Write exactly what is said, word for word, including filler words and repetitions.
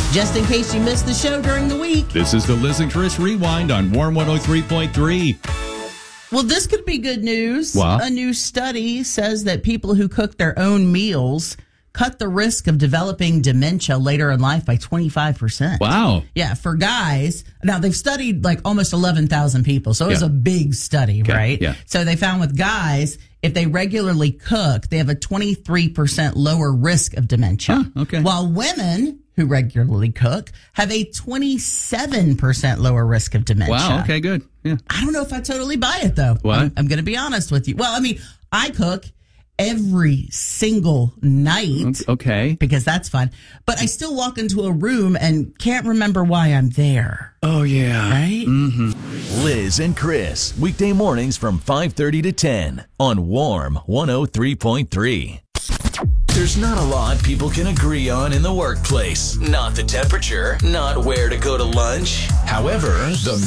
Just in case you missed the show during the week. This is the Liz and Chris Rewind on Warm one oh three point three. Well, this could be good news. What? A new study says that people who cook their own meals cut the risk of developing dementia later in life by twenty-five percent. Wow. Yeah, for guys. Now, they've studied like almost eleven thousand people, so it was Yeah. a big study, Okay, right? yeah. So they found with guys, if they regularly cook, they have a twenty-three percent lower risk of dementia. Huh, okay. While women who regularly cook have a twenty-seven percent lower risk of dementia. Wow. Okay, good. Yeah. I don't know if I totally buy it, though. What? I'm, I'm going to be honest with you. Well, I mean, I cook every single night Okay. because that's fun. But I still walk into a room and can't remember why I'm there. Oh, yeah. Right? Liz and Chris, weekday mornings from five thirty to ten on Warm one oh three point three. There's not a lot people can agree on in the workplace. Not the temperature, not where to go to lunch. However, the